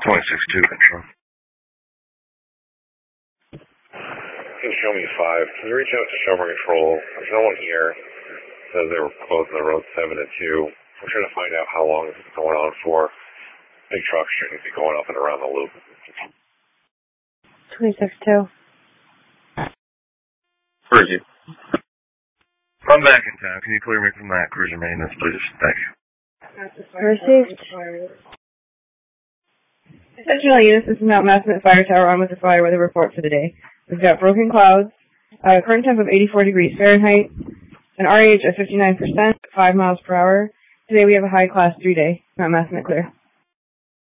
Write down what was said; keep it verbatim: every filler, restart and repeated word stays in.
twenty-six two, control. Can show me five. Can you reach out to Show Me Control? There's no one here. It says they were closing the road seven to two. I'm trying to find out how long this is going on for. Big trucks shouldn't be going up and around the loop. twenty-six two. Where is you? I'm back in town. Can you clear me from that cruiser maintenance, please? Thank you. Received. Attention all units, this is Mount Massiment Fire Tower on with the fire weather report for the day. We've got broken clouds, a current temp of eighty-four degrees Fahrenheit, an R H of fifty-nine percent, five miles per hour. Today we have a high class three day. Mount Massiment clear.